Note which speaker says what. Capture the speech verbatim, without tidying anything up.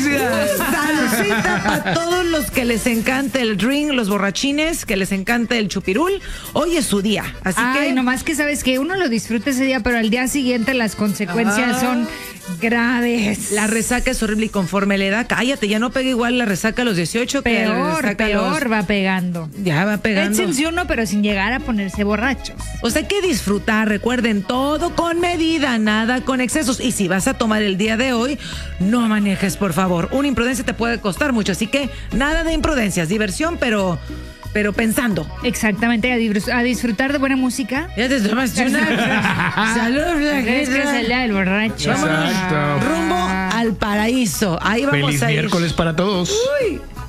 Speaker 1: Saludcita para todos los que les encanta el drink, los borrachines, que les encanta el chupirul. Hoy es su día, así
Speaker 2: Ay,
Speaker 1: que...
Speaker 2: nomás que sabes que uno lo disfruta ese día, pero al día siguiente las consecuencias
Speaker 1: Ah.
Speaker 2: son graves.
Speaker 1: La resaca es horrible y conforme la edad, cállate, ya no pega igual la resaca a los dieciocho que la
Speaker 2: Peor,
Speaker 1: resaca a los-
Speaker 2: peor va pegando.
Speaker 1: Ya va pegando.
Speaker 2: Échense uno, pero sin llegar a ponerse borrachos.
Speaker 1: O sea, hay que disfrutar, recuerden, todo con medida, nada con excesos. Y si vas a tomar el día de hoy, no manejes, por favor. Una imprudencia te puede costar mucho, así que nada de imprudencias, diversión, pero, pero pensando.
Speaker 2: Exactamente, a, dis- a disfrutar de buena música.
Speaker 1: Ya te tomaste una. Salud,
Speaker 2: Es que es el día del borracho.
Speaker 3: Exacto.
Speaker 1: Rumbo al paraíso. Ahí vamos
Speaker 3: Feliz
Speaker 1: a ir.
Speaker 3: miércoles para todos.
Speaker 1: Uy.